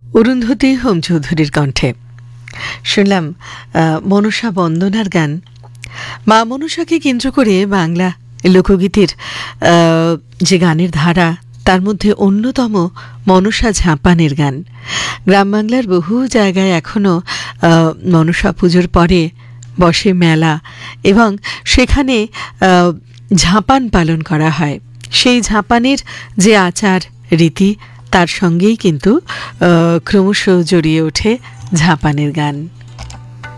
Arundhati home চৌধুরীর কণ্ঠে শুনলাম মনসা বন্দনার গান। মা মনসাকে কেন্দ্র করে বাংলা লোকগীতির যে গানের ধারা, তার মধ্যে অন্যতম মনসা ঝাঁপানের গান। গ্রাম বাংলার বহু জায়গায় এখনও মনসা পুজোর পরে বসে মেলা এবং সেখানে ঝাঁপান পালন করা হয়। সেই ঝাঁপানের যে আচার রীতি, তার সঙ্গেই কিন্তু ক্রমশ জড়িয়ে ওঠে ঝাঁপানের গান।